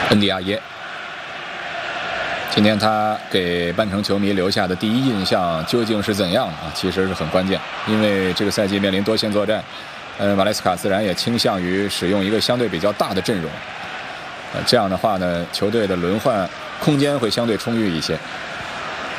恩迪亚耶，今天他给曼城球迷留下的第一印象究竟是怎样啊？其实是很关键，因为这个赛季面临多线作战，马莱斯卡自然也倾向于使用一个相对比较大的阵容，这样的话呢，球队的轮换空间会相对充裕一些。